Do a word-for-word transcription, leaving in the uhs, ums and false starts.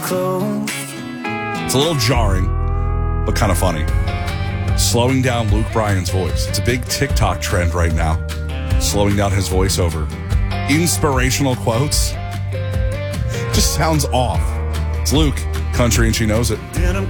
close. It's a little jarring, but kind of funny. Slowing down Luke Bryan's voice. It's a big TikTok trend right now. Slowing down his voiceover. Inspirational quotes. Just sounds off. It's Luke, country, and she knows it.